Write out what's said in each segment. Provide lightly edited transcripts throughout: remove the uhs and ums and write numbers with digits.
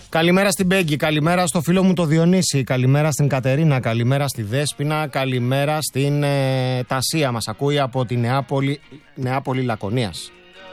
Καλημέρα στην Μπέγκη, καλημέρα στο φίλο μου το Διονύση, καλημέρα στην Κατερίνα, καλημέρα στη Δέσποινα, καλημέρα στην Τασία. Μας ακούει από τη Νεάπολη Λακωνίας.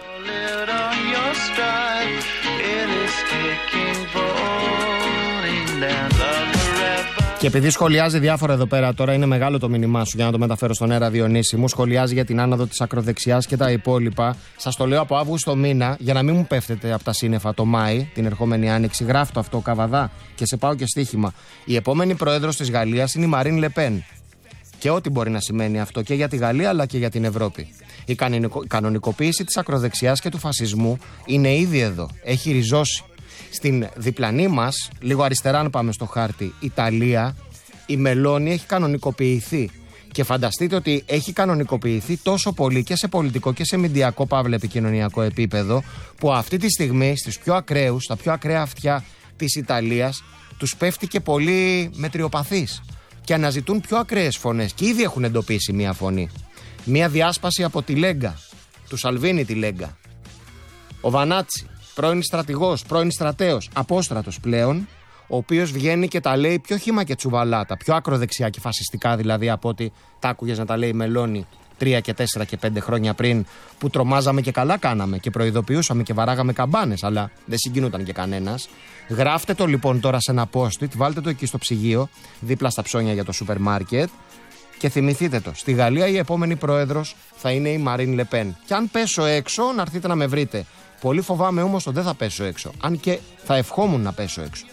Και επειδή σχολιάζει διάφορα εδώ πέρα, τώρα είναι μεγάλο το μήνυμά σου για να το μεταφέρω στον αέρα, Διονύση μου. Σχολιάζει για την άνοδο της ακροδεξιάς και τα υπόλοιπα. Σας το λέω από Αύγουστο μήνα, για να μην μου πέφτετε από τα σύννεφα το Μάη, την ερχόμενη Άνοιξη. Γράφτο αυτό, καβαδά, και σε πάω και στοίχημα. Η επόμενη πρόεδρος της Γαλλίας είναι η Μαρίν Λεπέν. Και ό,τι μπορεί να σημαίνει αυτό και για τη Γαλλία αλλά και για την Ευρώπη. Η κανονικοποίηση της ακροδεξιάς και του φασισμού είναι ήδη εδώ. Έχει ριζώσει. Στην διπλανή μας, λίγο αριστερά αν πάμε στο χάρτη, Ιταλία, η Μελώνη έχει κανονικοποιηθεί. Και φανταστείτε ότι έχει κανονικοποιηθεί τόσο πολύ και σε πολιτικό και σε μηντιακό παύλα επικοινωνιακό επίπεδο, που αυτή τη στιγμή στους πιο ακραίους, στα πιο ακραία αυτιά της Ιταλίας, τους πέφτει και πολύ μετριοπαθής. Και αναζητούν πιο ακραίες φωνές. Και ήδη έχουν εντοπίσει μία φωνή. Μία διάσπαση από τη Λέγκα, του Σαλβίνη τη Λέγκα. Ο Βανάτσι, πρώην στρατηγός, πρώην στρατέος, απόστρατος πλέον, ο οποίος βγαίνει και τα λέει πιο χύμα και τσουβαλάτα, πιο ακροδεξιά και φασιστικά δηλαδή από ότι τα άκουγες να τα λέει η Μελώνη 3 και 4 και 5 χρόνια πριν, που τρομάζαμε και καλά κάναμε και προειδοποιούσαμε και βαράγαμε καμπάνες, αλλά δεν συγκινούταν και κανένας. Γράφτε το λοιπόν τώρα σε ένα post-it, βάλτε το εκεί στο ψυγείο, δίπλα στα ψώνια για το σούπερ μάρκετ, και θυμηθείτε το. Στη Γαλλία η επόμενη πρόεδρος θα είναι η Μαρίν Λεπέν. Και αν πέσω έξω, να έρθετε να με βρείτε. Πολύ φοβάμαι όμως ότι δεν θα πέσω έξω. Αν και θα ευχόμουν να πέσω έξω.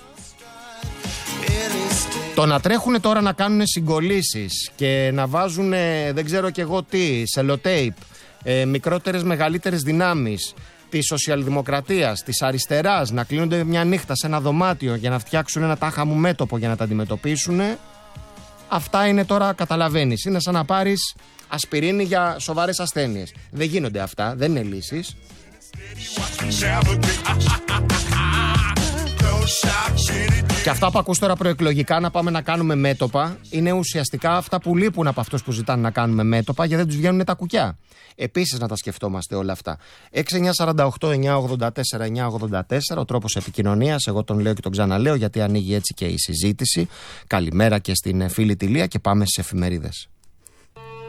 Το να τρέχουν τώρα να κάνουν συγκολήσεις και να βάζουν δεν ξέρω κι εγώ τι, σελοτέιπ, μικρότερες μεγαλύτερες δυνάμεις της σοσιαλδημοκρατίας, της αριστεράς, να κλείνονται μια νύχτα σε ένα δωμάτιο για να φτιάξουν ένα τάχα μου μέτωπο για να τα αντιμετωπίσουν, αυτά είναι τώρα, καταλαβαίνεις, είναι σαν να πάρεις ασπιρίνη για σοβαρές ασθένειες. Δεν γίνονται αυτά, δεν είναι λύσεις. Και αυτά που ακούς τώρα προεκλογικά να πάμε να κάνουμε μέτωπα είναι ουσιαστικά αυτά που λείπουν από αυτούς που ζητάνε να κάνουμε μέτωπα, γιατί δεν τους βγαίνουν τα κουκιά. Επίσης να τα σκεφτόμαστε όλα αυτά. 6948-984-984 ο τρόπος επικοινωνίας, εγώ τον λέω και τον ξαναλέω γιατί ανοίγει έτσι και η συζήτηση. Καλημέρα και στην φίλη τη Λία και πάμε στις εφημερίδες.